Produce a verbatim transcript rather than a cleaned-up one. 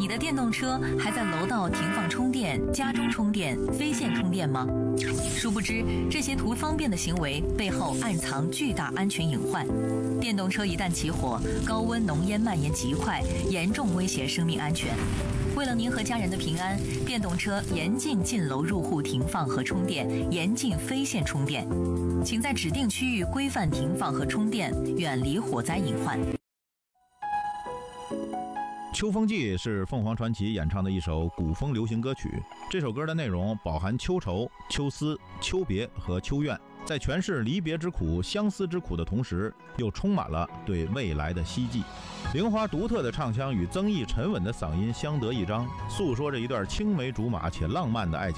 你的电动车还在楼道停放充电、家中充电、非线充电吗？殊不知，这些图方便的行为背后暗藏巨大安全隐患。电动车一旦起火，高温浓烟蔓延极快，严重威胁生命安全。为了您和家人的平安，电动车严禁进楼入户停放和充电，严禁非线充电。请在指定区域规范停放和充电，远离火灾隐患。 《秋风记》是凤凰传奇演唱的一首古风流行歌曲。这首歌的内容饱含秋愁、秋思、秋别和秋怨，在诠释离别之苦、相思之苦的同时，又充满了对未来的希冀。玲花独特的唱腔与曾毅沉稳的嗓音相得益彰，诉说着一段青梅竹马且浪漫的爱情。